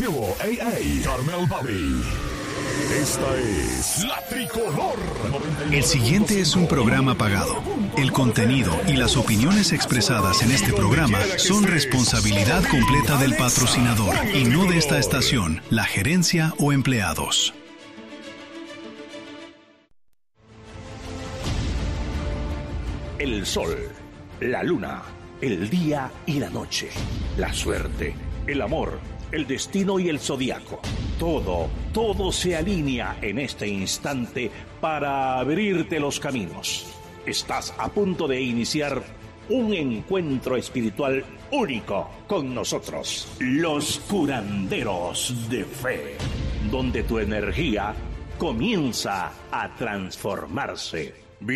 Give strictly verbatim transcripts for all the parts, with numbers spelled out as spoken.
vivo, ey, ey, Carmel Bobby. Esta es La Tricolor. El siguiente es un programa pagado. El contenido y las opiniones expresadas en este programa son responsabilidad completa del patrocinador y no de esta estación, la gerencia o empleados. El sol, la luna, el día y la noche, la suerte, el amor, el destino y el zodiaco. Todo, todo se alinea en este instante para abrirte los caminos. Estás a punto de iniciar un encuentro espiritual único con nosotros, los curanderos de fe, donde tu energía comienza a transformarse.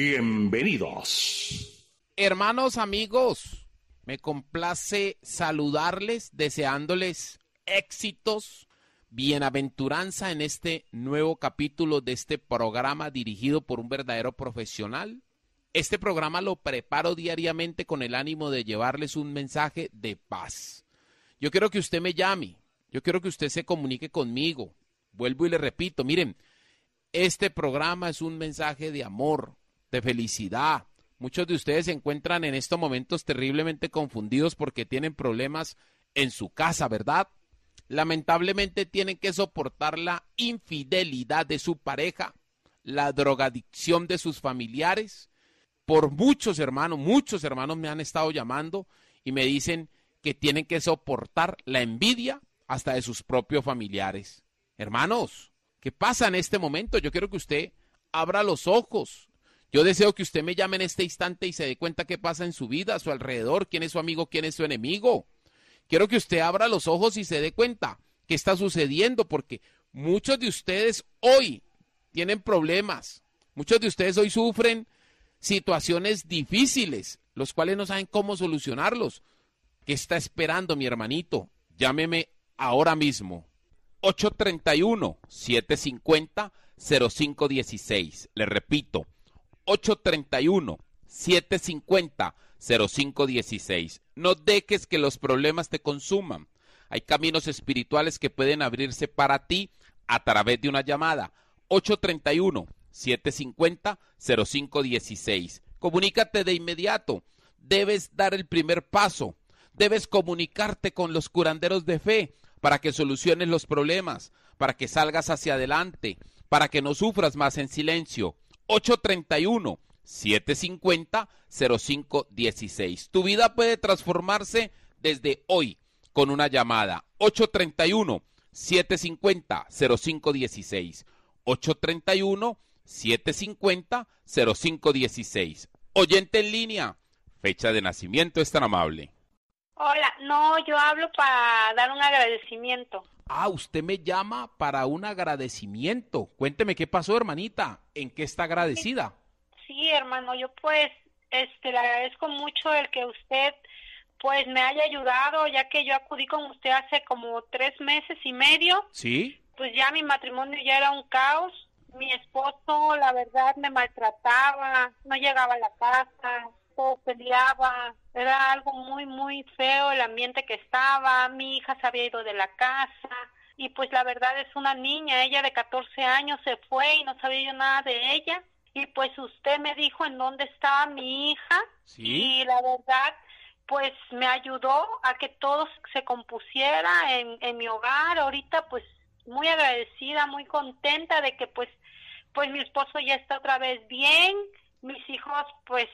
Bienvenidos. Hermanos, amigos, me complace saludarles, deseándoles éxitos, bienaventuranza en este nuevo capítulo de este programa dirigido por un verdadero profesional. Este programa lo preparo diariamente con el ánimo de llevarles un mensaje de paz. Yo quiero que usted me llame, yo quiero que usted se comunique conmigo. Vuelvo y le repito, miren, este programa es un mensaje de amor, de felicidad. Muchos de ustedes se encuentran en estos momentos terriblemente confundidos porque tienen problemas en su casa, ¿verdad? Lamentablemente tienen que soportar la infidelidad de su pareja, la drogadicción de sus familiares. Por muchos hermanos, muchos hermanos me han estado llamando y me dicen que tienen que soportar la envidia hasta de sus propios familiares. Hermanos, ¿qué pasa en este momento? Yo quiero que usted abra los ojos. Yo deseo que usted me llame en este instante y se dé cuenta qué pasa en su vida, a su alrededor, quién es su amigo, quién es su enemigo. Quiero que usted abra los ojos y se dé cuenta qué está sucediendo, porque muchos de ustedes hoy tienen problemas. Muchos de ustedes hoy sufren situaciones difíciles, los cuales no saben cómo solucionarlos. ¿Qué está esperando, mi hermanito? Llámeme ahora mismo. ocho tres uno, siete cinco cero, cero cinco uno seis. Le repito, ocho tres uno, siete cinco cero, cero cinco uno seis. No dejes que los problemas te consuman. Hay caminos espirituales que pueden abrirse para ti a través de una llamada. ocho tres uno, siete cinco cero, cero cinco uno seis. Comunícate de inmediato. Debes dar el primer paso. Debes comunicarte con los curanderos de fe para que soluciones los problemas, para que salgas hacia adelante, para que no sufras más en silencio. ocho tres uno, siete cinco cero, cero cinco uno seis. Tu vida puede transformarse desde hoy con una llamada. ocho tres uno, siete cinco cero, cero cinco uno seis. ocho tres uno, siete cinco cero, cero cinco uno seis. Oyente en línea, fecha de nacimiento es tan amable. Hola, no, yo hablo para dar un agradecimiento. Ah, usted me llama para un agradecimiento. Cuénteme qué pasó, hermanita. ¿En qué está agradecida? Sí, sí, hermano, yo pues este le agradezco mucho el que usted pues me haya ayudado, ya que yo acudí con usted hace como tres meses y medio. ¿Sí? Pues ya mi matrimonio ya era un caos. Mi esposo, la verdad, me maltrataba, no llegaba a la casa, todo peleaba, era algo muy, muy feo el ambiente que estaba. Mi hija se había ido de la casa y pues la verdad es una niña, ella de catorce años se fue y no sabía yo nada de ella. Y pues usted me dijo en dónde estaba mi hija. ¿Sí? Y la verdad pues me ayudó a que todo se compusiera en, en mi hogar. Ahorita pues muy agradecida, muy contenta de que pues pues mi esposo ya está otra vez bien, mis hijos pues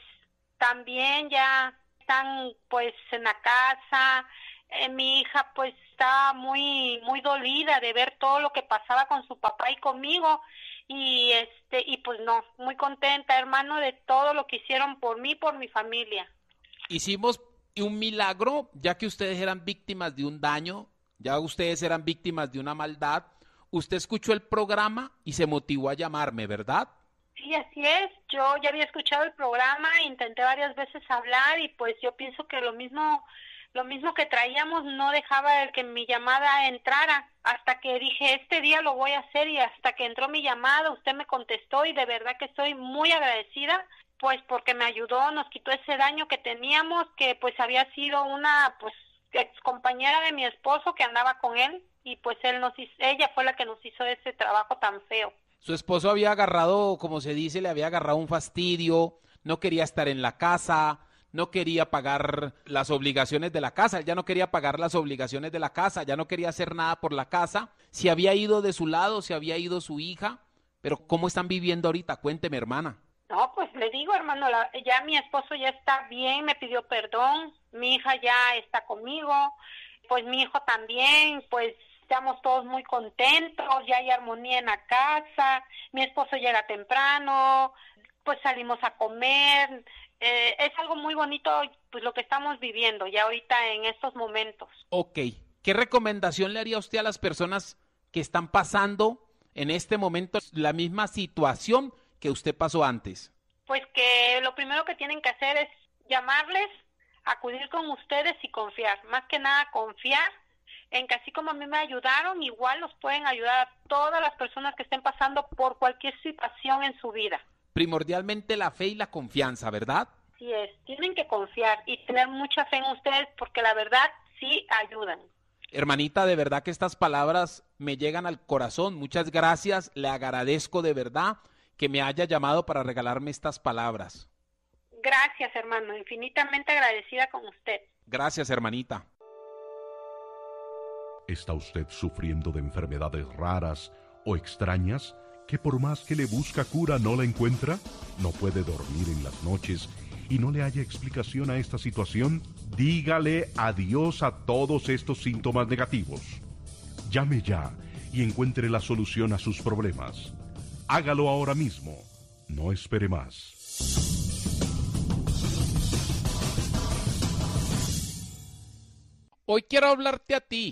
también ya están pues en la casa. Eh, mi hija pues está muy muy dolida de ver todo lo que pasaba con su papá y conmigo, y este y pues no, muy contenta, hermano, de todo lo que hicieron por mí, por mi familia. Hicimos un milagro, ya que ustedes eran víctimas de un daño, ya ustedes eran víctimas de una maldad. Usted escuchó el programa y se motivó a llamarme, ¿verdad? Sí, así es. Yo ya había escuchado el programa, intenté varias veces hablar y pues yo pienso que lo mismo, lo mismo que traíamos no dejaba el que mi llamada entrara. Hasta que dije, este día lo voy a hacer, y hasta que entró mi llamada, usted me contestó y de verdad que estoy muy agradecida, pues porque me ayudó, nos quitó ese daño que teníamos, que pues había sido una pues ex compañera de mi esposo que andaba con él. y pues él nos hizo, ella fue la que nos hizo ese trabajo tan feo. Su esposo había agarrado, como se dice, le había agarrado un fastidio, no quería estar en la casa, no quería pagar las obligaciones de la casa, él ya no quería pagar las obligaciones de la casa, ya no quería hacer nada por la casa, se había ido de su lado, se había ido su hija, pero ¿cómo están viviendo ahorita? Cuénteme, hermana. No, pues le digo, hermano, la, ya mi esposo ya está bien, me pidió perdón, mi hija ya está conmigo, pues mi hijo también, pues estamos todos muy contentos, ya hay armonía en la casa, mi esposo llega temprano, pues salimos a comer, eh, es algo muy bonito pues lo que estamos viviendo ya ahorita en estos momentos. Ok, ¿qué recomendación le haría usted a las personas que están pasando en este momento la misma situación que usted pasó antes? Pues que lo primero que tienen que hacer es llamarles, acudir con ustedes y confiar, más que nada confiar en que así como a mí me ayudaron, igual los pueden ayudar a todas las personas que estén pasando por cualquier situación en su vida. Primordialmente la fe y la confianza, ¿verdad? Sí es, tienen que confiar y tener mucha fe en ustedes porque la verdad sí ayudan. Hermanita, de verdad que estas palabras me llegan al corazón. Muchas gracias, le agradezco de verdad que me haya llamado para regalarme estas palabras. Gracias, hermano, infinitamente agradecida con usted. Gracias, hermanita. ¿Está usted sufriendo de enfermedades raras o extrañas que por más que le busca cura no la encuentra? ¿No puede dormir en las noches y no le haya explicación a esta situación? Dígale adiós a todos estos síntomas negativos. Llame ya y encuentre la solución a sus problemas. Hágalo ahora mismo. No espere más. Hoy quiero hablarte a ti.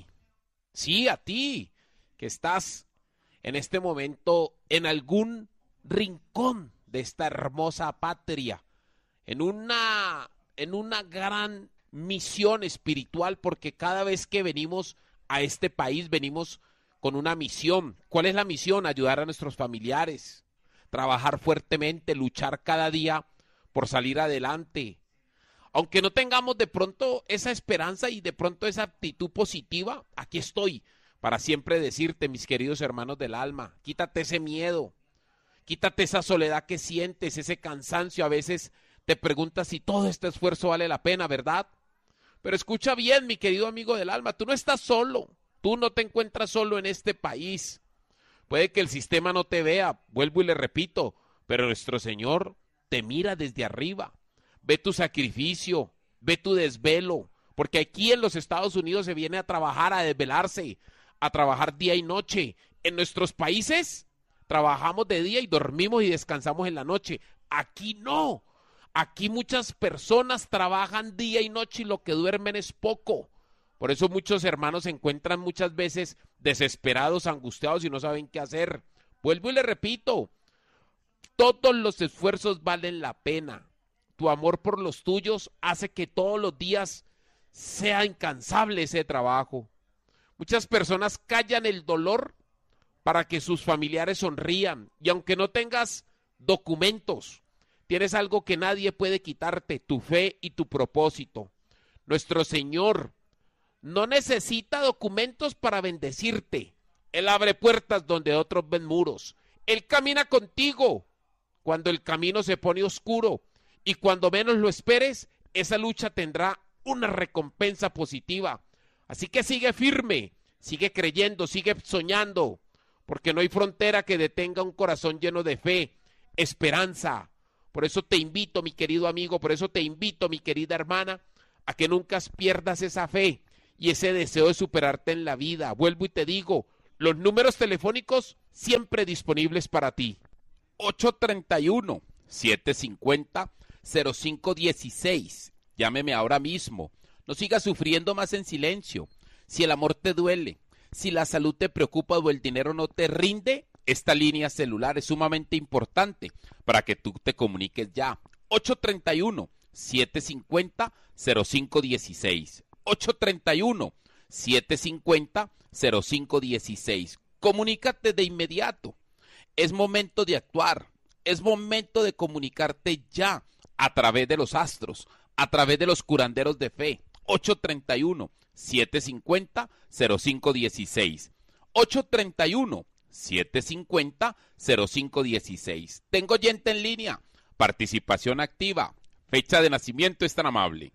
Sí, a ti, que estás en este momento en algún rincón de esta hermosa patria, en una, en una gran misión espiritual, porque cada vez que venimos a este país venimos con una misión. ¿Cuál es la misión? Ayudar a nuestros familiares, trabajar fuertemente, luchar cada día por salir adelante. Aunque no tengamos de pronto esa esperanza y de pronto esa actitud positiva, aquí estoy para siempre decirte, mis queridos hermanos del alma, quítate ese miedo, quítate esa soledad que sientes, ese cansancio. A veces te preguntas si todo este esfuerzo vale la pena, ¿verdad? Pero escucha bien, mi querido amigo del alma, tú no estás solo, tú no te encuentras solo en este país. Puede que el sistema no te vea, vuelvo y le repito, pero nuestro Señor te mira desde arriba. Ve tu sacrificio, ve tu desvelo, porque aquí en los Estados Unidos se viene a trabajar, a desvelarse, a trabajar día y noche. En nuestros países trabajamos de día y dormimos y descansamos en la noche. Aquí no, aquí muchas personas trabajan día y noche y lo que duermen es poco. Por eso muchos hermanos se encuentran muchas veces desesperados, angustiados y no saben qué hacer. Vuelvo y le repito, todos los esfuerzos valen la pena. Tu amor por los tuyos hace que todos los días sea incansable ese trabajo. Muchas personas callan el dolor para que sus familiares sonrían. Y aunque no tengas documentos, tienes algo que nadie puede quitarte, tu fe y tu propósito. Nuestro Señor no necesita documentos para bendecirte. Él abre puertas donde otros ven muros. Él camina contigo cuando el camino se pone oscuro. Y cuando menos lo esperes, esa lucha tendrá una recompensa positiva. Así que sigue firme, sigue creyendo, sigue soñando, porque no hay frontera que detenga un corazón lleno de fe, esperanza. Por eso te invito, mi querido amigo, por eso te invito, mi querida hermana, a que nunca pierdas esa fe y ese deseo de superarte en la vida. Vuelvo y te digo, los números telefónicos siempre disponibles para ti. ocho tres uno, siete cinco cero, cero cinco uno seis. Llámeme ahora mismo. No sigas sufriendo más en silencio. Si el amor te duele, si la salud te preocupa o el dinero no te rinde, esta línea celular es sumamente importante para que tú te comuniques ya. ocho tres uno, siete cinco cero, cero cinco uno seis. ocho tres uno, siete cinco cero, cero cinco uno seis. Comunícate de inmediato. Es momento de actuar. Es momento de comunicarte ya a través de los astros, a través de los curanderos de fe. ocho tres uno, siete cinco cero, cero cinco uno seis. ocho tres uno, siete cinco cero, cero cinco uno seis. Tengo oyente en línea. Participación activa. Fecha de nacimiento es tan amable.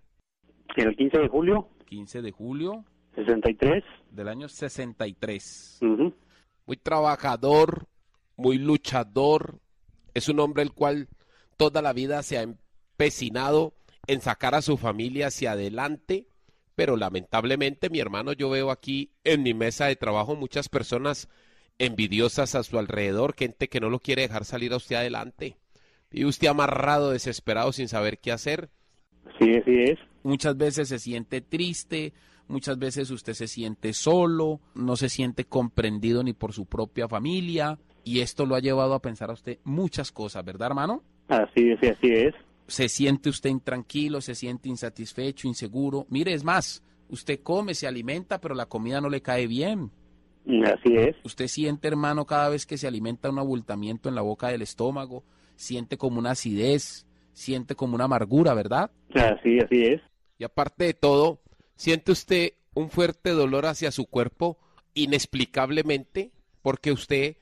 El quince de julio. quince de julio. sesenta y tres. Del año sesenta y tres. Uh-huh. Muy trabajador, muy luchador. Es un hombre el cual toda la vida se ha empecinado en sacar a su familia hacia adelante, pero lamentablemente, mi hermano, yo veo aquí en mi mesa de trabajo muchas personas envidiosas a su alrededor, gente que no lo quiere dejar salir a usted adelante. Y usted amarrado, desesperado, sin saber qué hacer. Sí, así es. Muchas veces se siente triste, muchas veces usted se siente solo, no se siente comprendido ni por su propia familia, y esto lo ha llevado a pensar a usted muchas cosas, ¿verdad, hermano? Así es, así es. Se siente usted intranquilo, se siente insatisfecho, inseguro. Mire, es más, usted come, se alimenta, pero la comida no le cae bien. Así es. Usted siente, hermano, cada vez que se alimenta un abultamiento en la boca del estómago, siente como una acidez, siente como una amargura, ¿verdad? Así, así es. Y aparte de todo, siente usted un fuerte dolor hacia su cuerpo inexplicablemente, porque usted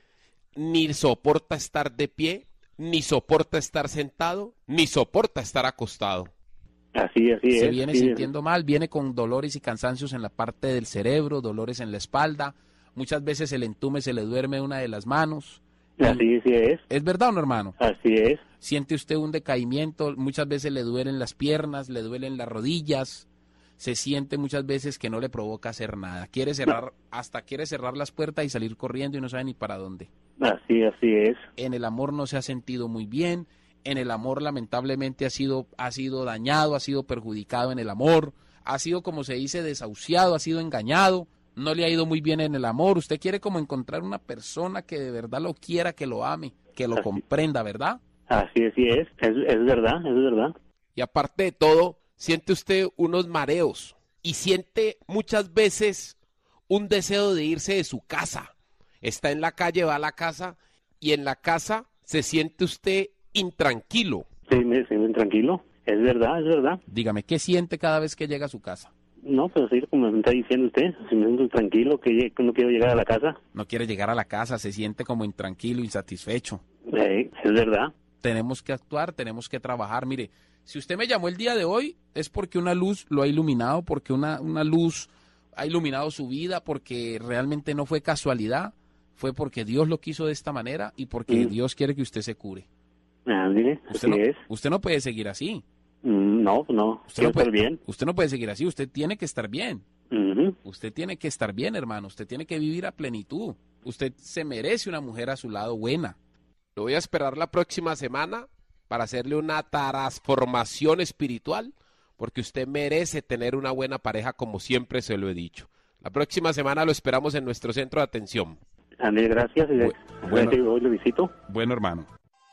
ni soporta estar de pie, ni soporta estar sentado, ni soporta estar acostado. Así, así es. Se viene sí, sintiendo es. mal, viene con dolores y cansancios en la parte del cerebro, dolores en la espalda, muchas veces se le entume, se le duerme una de las manos. Así, así es. ¿Es verdad o no, hermano? Así es. Siente usted un decaimiento, muchas veces le duelen las piernas, le duelen las rodillas, se siente muchas veces que no le provoca hacer nada. Quiere cerrar, hasta quiere cerrar las puertas y salir corriendo y no sabe ni para dónde. Así, así es. En el amor no se ha sentido muy bien, en el amor lamentablemente ha sido, ha sido dañado, ha sido perjudicado en el amor, ha sido, como se dice, desahuciado, ha sido engañado, no le ha ido muy bien en el amor. Usted quiere como encontrar una persona que de verdad lo quiera, que lo ame, que lo Así. comprenda, ¿verdad? Así, así es. Es, es verdad, es verdad. Y aparte de todo, siente usted unos mareos y siente muchas veces un deseo de irse de su casa. Está en la calle, va a la casa y en la casa se siente usted intranquilo. Sí, me siento tranquilo. Es verdad, es verdad. Dígame, ¿qué siente cada vez que llega a su casa? No, pero sí, como me está diciendo usted, si me siento tranquilo, que, lle- que no quiero llegar a la casa. No quiere llegar a la casa, se siente como intranquilo, insatisfecho. Eh, es verdad. Tenemos que actuar, tenemos que trabajar. Mire, si usted me llamó el día de hoy, es porque una luz lo ha iluminado, porque una, una luz ha iluminado su vida, porque realmente no fue casualidad, fue porque Dios lo quiso de esta manera y porque Mm. Dios quiere que usted se cure. Ah, mire, Usted así no, es. usted no puede seguir así. Mm, No, no, Usted quiero no, puede, estar bien. usted no puede seguir así, usted tiene que estar bien. Ujú. Usted tiene que estar bien, hermano, usted tiene que vivir a plenitud. Usted se merece una mujer a su lado buena. Lo voy a esperar la próxima semana para hacerle una transformación espiritual, porque usted merece tener una buena pareja, como siempre se lo he dicho. La próxima semana lo esperamos en nuestro centro de atención. Andrés, gracias. y Bu- bueno. Hoy lo visito. Bueno, hermano.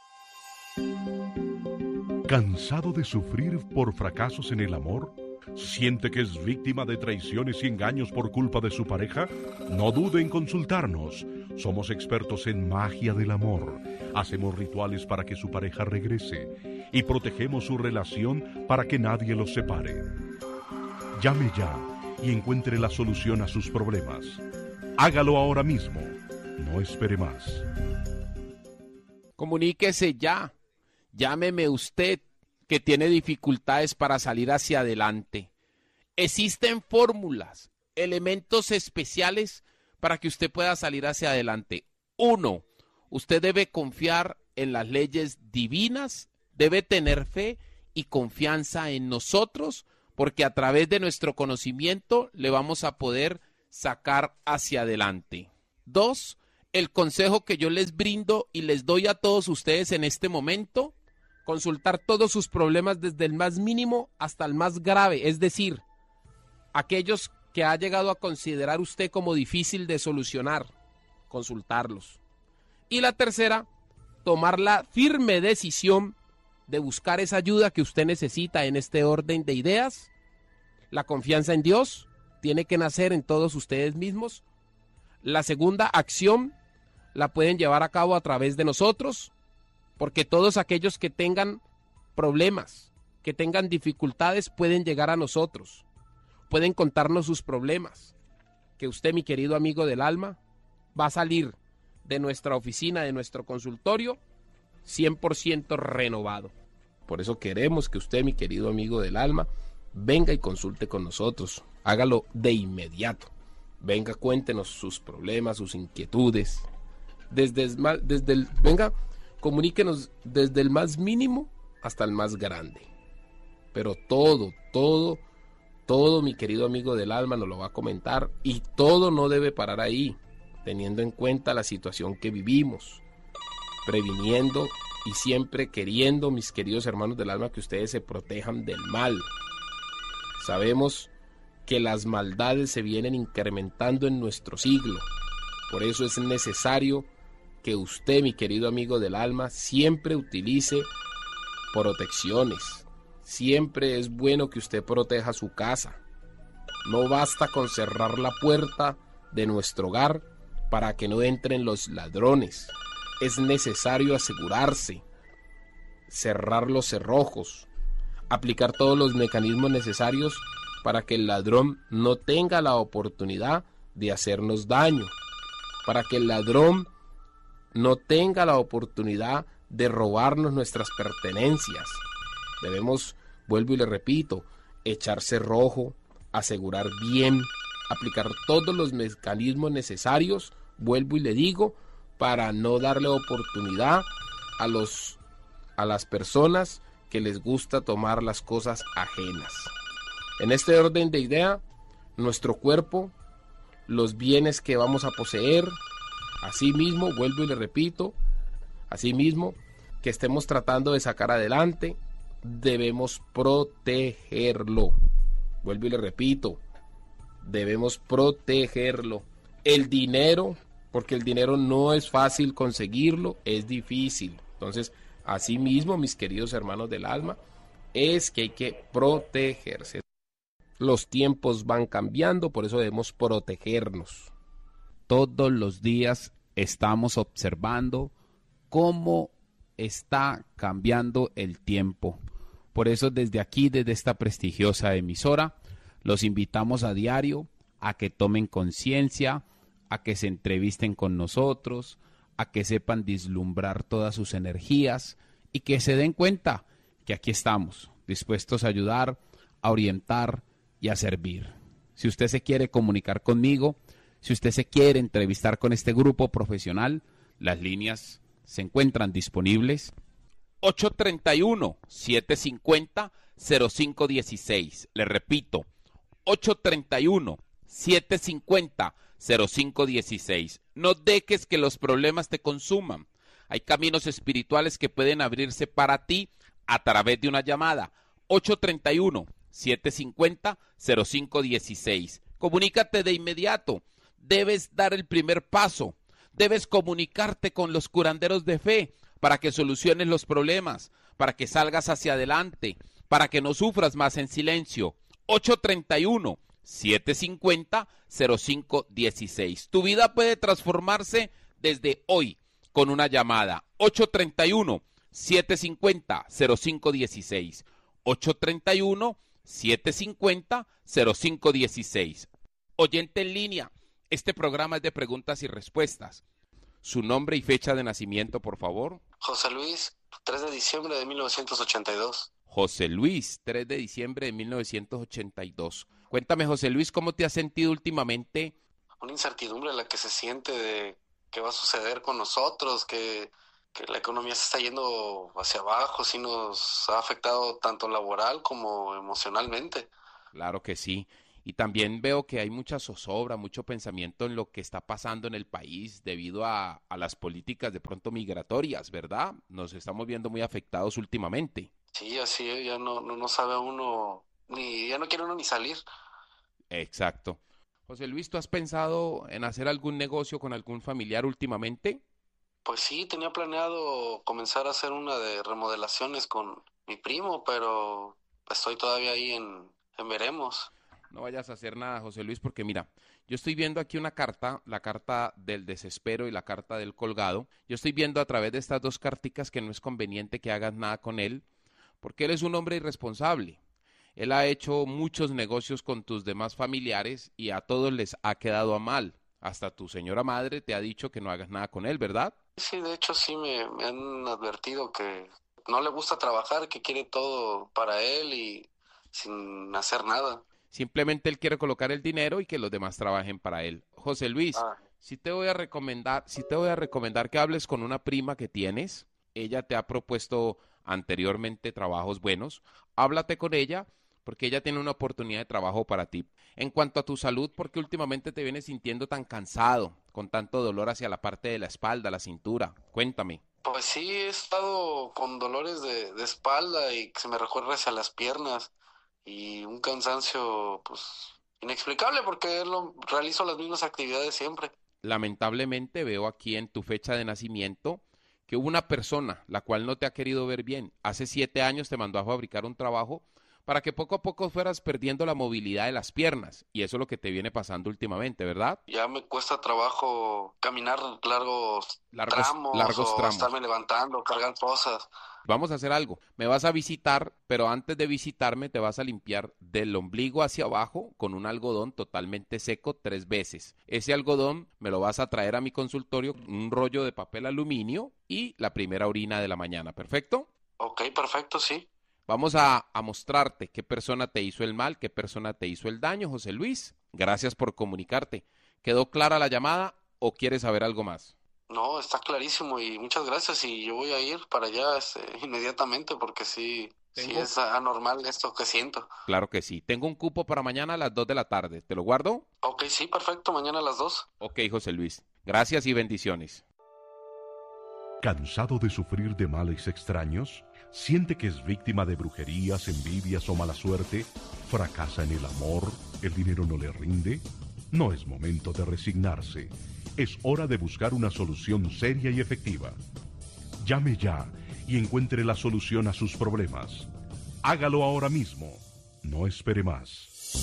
¿Cansado de sufrir por fracasos en el amor? ¿Siente que es víctima de traiciones y engaños por culpa de su pareja? No dude en consultarnos. Somos expertos en magia del amor. Hacemos rituales para que su pareja regrese y protegemos su relación para que nadie los separe. Llame ya y encuentre la solución a sus problemas. Hágalo ahora mismo. No espere más. Comuníquese ya. Llámeme usted que tiene dificultades para salir hacia adelante. Existen fórmulas, elementos especiales para que usted pueda salir hacia adelante. Uno, usted debe confiar en las leyes divinas, debe tener fe y confianza en nosotros, porque a través de nuestro conocimiento le vamos a poder sacar hacia adelante. Dos, el consejo que yo les brindo y les doy a todos ustedes en este momento: consultar todos sus problemas desde el más mínimo hasta el más grave, es decir, aquellos que ha llegado a considerar usted como difícil de solucionar, consultarlos. Y la tercera, tomar la firme decisión de buscar esa ayuda que usted necesita en este orden de ideas. La confianza en Dios tiene que nacer en todos ustedes mismos. La segunda acción la pueden llevar a cabo a través de nosotros, porque todos aquellos que tengan problemas, que tengan dificultades, pueden llegar a nosotros. pueden contarnos sus problemas, que usted, mi querido amigo del alma, va a salir de nuestra oficina, de nuestro consultorio, cien por ciento renovado. Por eso queremos que usted, mi querido amigo del alma, venga y consulte con nosotros. Hágalo de inmediato. Venga, cuéntenos sus problemas, sus inquietudes. Desde el, desde el, venga, comuníquenos desde el más mínimo hasta el más grande. Pero todo, todo, todo, mi querido amigo del alma, nos lo va a comentar. Y todo no debe parar ahí, teniendo en cuenta la situación que vivimos, previniendo y siempre queriendo, mis queridos hermanos del alma, que ustedes se protejan del mal. Sabemos que las maldades se vienen incrementando en nuestro siglo. Por eso es necesario que usted, mi querido amigo del alma, siempre utilice protecciones. Siempre es bueno que usted proteja su casa. No basta con cerrar la puerta de nuestro hogar para que no entren los ladrones. Es necesario asegurarse, cerrar los cerrojos, aplicar todos los mecanismos necesarios para que el ladrón no tenga la oportunidad de hacernos daño, para que el ladrón no tenga la oportunidad de robarnos nuestras pertenencias. Debemos, vuelvo y le repito, echar cerrojo, asegurar bien, aplicar todos los mecanismos necesarios, vuelvo y le digo, para no darle oportunidad a los a las personas que les gusta tomar las cosas ajenas. En este orden de idea, nuestro cuerpo, los bienes que vamos a poseer, asimismo, vuelvo y le repito, asimismo, que estemos tratando de sacar adelante, debemos protegerlo. Vuelvo y le repito, debemos protegerlo. El dinero, porque el dinero no es fácil conseguirlo, es difícil. Entonces, asimismo, mis queridos hermanos del alma, es que hay que protegerse. Los tiempos van cambiando, por eso debemos protegernos. Todos los días estamos observando cómo está cambiando el tiempo. Por eso desde aquí, desde esta prestigiosa emisora, los invitamos a diario a que tomen conciencia, a que se entrevisten con nosotros, a que sepan vislumbrar todas sus energías y que se den cuenta que aquí estamos, dispuestos a ayudar, a orientar y a servir. Si usted se quiere comunicar conmigo, si usted se quiere entrevistar con este grupo profesional, las líneas se encuentran disponibles. ocho tres uno, siete cinco cero, cero cinco uno seis. Le repito, ocho tres uno, siete cinco cero, cero cinco uno seis. No dejes que los problemas te consuman. Hay caminos espirituales que pueden abrirse para ti a través de una llamada. ocho tres uno, siete cinco cero, cero cinco uno seis. Comunícate de inmediato. Debes dar el primer paso. Debes comunicarte con los curanderos de fe para que soluciones los problemas, para que salgas hacia adelante, para que no sufras más en silencio. ocho tres uno, siete cinco cero, cero cinco uno seis. Tu vida puede transformarse desde hoy con una llamada. ocho tres uno, siete cinco cero, cero cinco uno seis. ocho tres uno, siete cinco cero, cero cinco uno seis. Oyente en línea, este programa es de preguntas y respuestas. Su nombre y fecha de nacimiento, por favor. José Luis, tres de diciembre de mil novecientos ochenta y dos. José Luis, tres de diciembre de mil novecientos ochenta y dos. Cuéntame, José Luis, ¿cómo te has sentido últimamente? Una incertidumbre la que se siente de qué va a suceder con nosotros, que, que la economía se está yendo hacia abajo, sí nos ha afectado tanto laboral como emocionalmente. Claro que sí. Y también veo que hay mucha zozobra, mucho pensamiento en lo que está pasando en el país debido a, a las políticas de pronto migratorias, ¿verdad? Nos estamos viendo muy afectados últimamente. Sí, así es, ya no, no, no sabe uno, ni ya no quiere uno ni salir. Exacto. José Luis, ¿tú has pensado en hacer algún negocio con algún familiar últimamente? Pues sí, tenía planeado comenzar a hacer una de remodelaciones con mi primo, pero estoy todavía ahí en, en veremos. No vayas a hacer nada, José Luis, porque mira, yo estoy viendo aquí una carta, la carta del desespero y la carta del colgado. Yo estoy viendo a través de estas dos carticas que no es conveniente que hagas nada con él, porque él es un hombre irresponsable. Él ha hecho muchos negocios con tus demás familiares y a todos les ha quedado a mal. Hasta tu señora madre te ha dicho que no hagas nada con él, ¿verdad? Sí, de hecho sí me, me han advertido que no le gusta trabajar, que quiere todo para él y sin hacer nada. Simplemente él quiere colocar el dinero y que los demás trabajen para él. José Luis, Ah. sí te voy a recomendar, sí te voy a recomendar que hables con una prima que tienes. Ella te ha propuesto anteriormente trabajos buenos. Háblate con ella porque ella tiene una oportunidad de trabajo para ti. En cuanto a tu salud, ¿por qué últimamente te vienes sintiendo tan cansado, con tanto dolor hacia la parte de la espalda, la cintura? Cuéntame. Pues sí, he estado con dolores de, de espalda y que se me recorre hacia las piernas y un cansancio pues inexplicable porque lo, realizo las mismas actividades siempre. Lamentablemente veo aquí en tu fecha de nacimiento que hubo una persona la cual no te ha querido ver bien. Hace siete años te mandó a fabricar un trabajo para que poco a poco fueras perdiendo la movilidad de las piernas. Y eso es lo que te viene pasando últimamente, ¿verdad? Ya me cuesta trabajo caminar largos, Largos- tramos largos o tramos. estarme levantando, cargar cosas. Vamos a hacer algo. Me vas a visitar, pero antes de visitarme te vas a limpiar del ombligo hacia abajo con un algodón totalmente seco tres veces. Ese algodón me lo vas a traer a mi consultorio, un rollo de papel aluminio y la primera orina de la mañana. ¿Perfecto? Ok, perfecto, sí. Vamos a, a mostrarte qué persona te hizo el mal, qué persona te hizo el daño, José Luis. Gracias por comunicarte. ¿Quedó clara la llamada o quieres saber algo más? No, está clarísimo y muchas gracias y yo voy a ir para allá este, inmediatamente porque sí, sí Tengo- es anormal esto que siento. Claro que sí. Tengo un cupo para mañana a las dos de la tarde. ¿Te lo guardo? Ok, sí, perfecto, mañana a las dos. Ok, José Luis. Gracias y bendiciones. ¿Cansado de sufrir de males extraños? ¿Siente que es víctima de brujerías, envidias o mala suerte? ¿Fracasa en el amor? ¿El dinero no le rinde? No es momento de resignarse. Es hora de buscar una solución seria y efectiva. Llame ya y encuentre la solución a sus problemas. Hágalo ahora mismo. No espere más.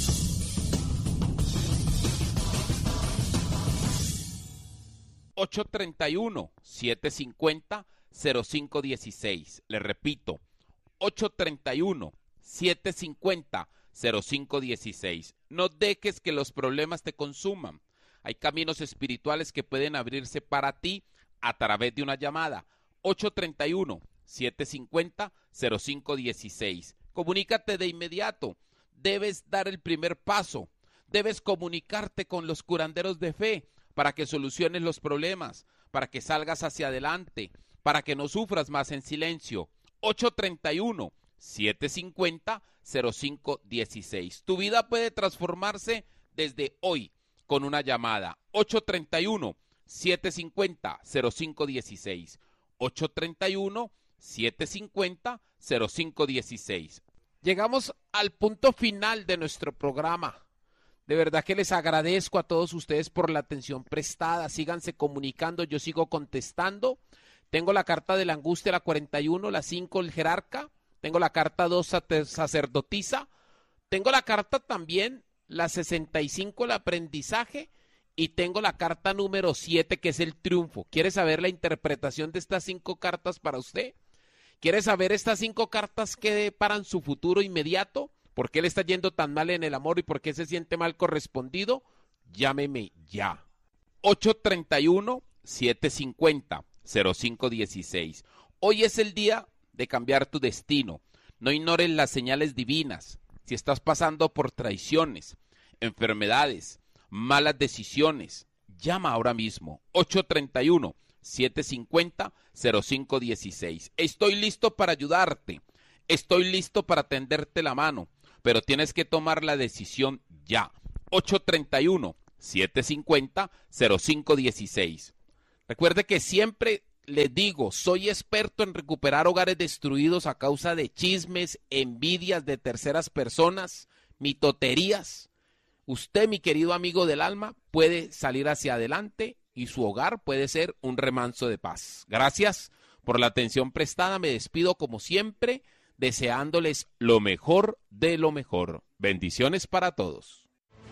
ocho treinta y uno, siete cincuenta, cero cinco dieciséis. Le repito, ocho treinta y uno, siete cincuenta, cero cinco dieciséis. No dejes que los problemas te consuman. Hay caminos espirituales que pueden abrirse para ti a través de una llamada. ocho treinta y uno, siete cincuenta, cero cinco dieciséis. Comunícate de inmediato. Debes dar el primer paso. Debes comunicarte con los curanderos de fe para que soluciones los problemas, para que salgas hacia adelante, para que no sufras más en silencio. ocho treinta y uno, siete cincuenta, cero cinco dieciséis. Tu vida puede transformarse desde hoy con una llamada. ocho treinta y uno, siete cincuenta, cero cinco dieciséis. ocho treinta y uno, siete cincuenta, cero cinco dieciséis. Llegamos al punto final de nuestro programa. De verdad que les agradezco a todos ustedes por la atención prestada. Síganse comunicando, yo sigo contestando. Tengo la carta de la angustia, la cuarenta y uno, la cinco, el jerarca. Tengo la carta dos, sacerdotisa. Tengo la carta también, la sesenta y cinco, el aprendizaje. Y tengo la carta número siete, que es el triunfo. ¿Quiere saber la interpretación de estas cinco cartas para usted? ¿Quiere saber estas cinco cartas que deparan su futuro inmediato? ¿Por qué le está yendo tan mal en el amor y por qué se siente mal correspondido? Llámeme ya. ocho treinta y uno, siete cincuenta, cero cinco dieciséis. Hoy es el día de cambiar tu destino. No ignores las señales divinas. Si estás pasando por traiciones, enfermedades, malas decisiones, llama ahora mismo. ocho treinta y uno, siete cincuenta, cero cinco dieciséis. Estoy listo para ayudarte. Estoy listo para tenderte la mano. Pero tienes que tomar la decisión ya. ocho treinta y uno, siete cincuenta, cero cinco dieciséis. Recuerde que siempre le digo, soy experto en recuperar hogares destruidos a causa de chismes, envidias de terceras personas, mitoterías. Usted, mi querido amigo del alma, puede salir hacia adelante y su hogar puede ser un remanso de paz. Gracias por la atención prestada. Me despido como siempre, deseándoles lo mejor de lo mejor. Bendiciones para todos.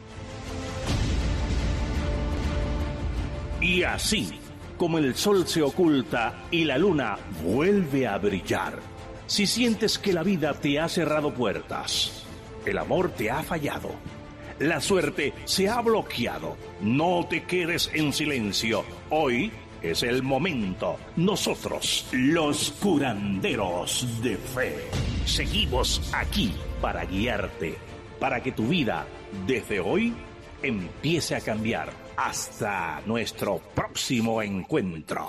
Y así, como el sol se oculta y la luna vuelve a brillar, si sientes que la vida te ha cerrado puertas, El amor te ha fallado. La suerte se ha bloqueado. No te quedes en silencio. Hoy es el momento. Nosotros, los curanderos de fe, seguimos aquí para guiarte, para que tu vida desde hoy empiece a cambiar. Hasta nuestro próximo encuentro.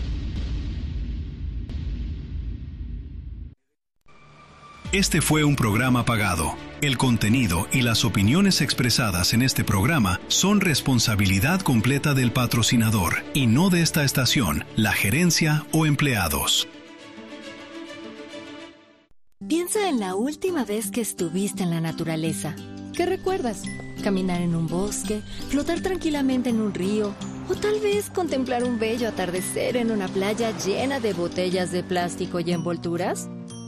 Este fue un programa pagado. El contenido y las opiniones expresadas en este programa son responsabilidad completa del patrocinador y no de esta estación, la gerencia o empleados. Piensa en la última vez que estuviste en la naturaleza. ¿Qué recuerdas? Caminar en un bosque, flotar tranquilamente en un río, o tal vez contemplar un bello atardecer en una playa llena de botellas de plástico y envolturas.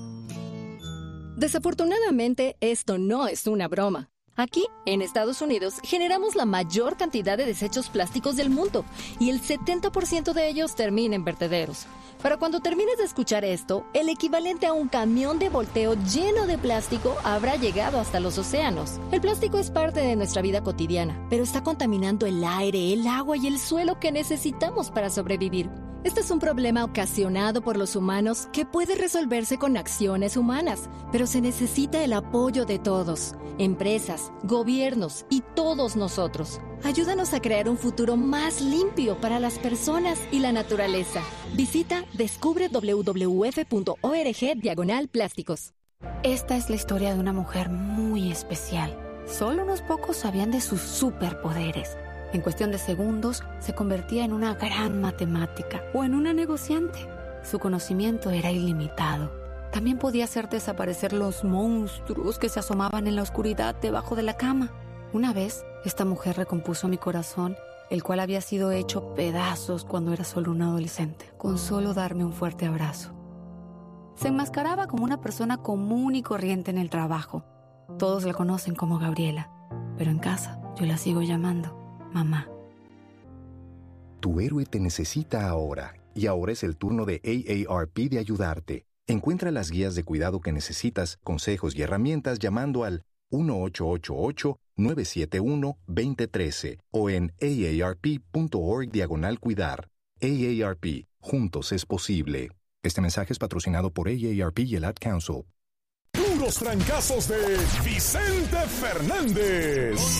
Desafortunadamente, esto no es una broma. Aquí, en Estados Unidos, generamos la mayor cantidad de desechos plásticos del mundo y el setenta por ciento de ellos termina en vertederos. Para cuando termines de escuchar esto, el equivalente a un camión de volteo lleno de plástico habrá llegado hasta los océanos. El plástico es parte de nuestra vida cotidiana, pero está contaminando el aire, el agua y el suelo que necesitamos para sobrevivir. Este es un problema ocasionado por los humanos que puede resolverse con acciones humanas, pero se necesita el apoyo de todos, empresas, gobiernos y todos nosotros. Ayúdanos a crear un futuro más limpio para las personas y la naturaleza. Visita descubre w w f punto org diagonal plásticos. Esta es la historia de una mujer muy especial. Solo unos pocos sabían de sus superpoderes. En cuestión de segundos, se convertía en una gran matemática o en una negociante. Su conocimiento era ilimitado. También podía hacer desaparecer los monstruos que se asomaban en la oscuridad debajo de la cama. Una vez, esta mujer recompuso mi corazón, el cual había sido hecho pedazos cuando era solo un adolescente, con solo darme un fuerte abrazo. Se enmascaraba como una persona común y corriente en el trabajo. Todos la conocen como Gabriela, pero en casa yo la sigo llamando mamá. Tu héroe te necesita ahora, y ahora es el turno de A A R P de ayudarte. Encuentra las guías de cuidado que necesitas, consejos y herramientas llamando al uno ocho ocho ocho, nueve siete uno, dos cero uno tres o en aarp.org diagonal cuidar. A A R P, juntos es posible. Este mensaje es patrocinado por A A R P y el Ad Council. Puros trancazos de Vicente Fernández.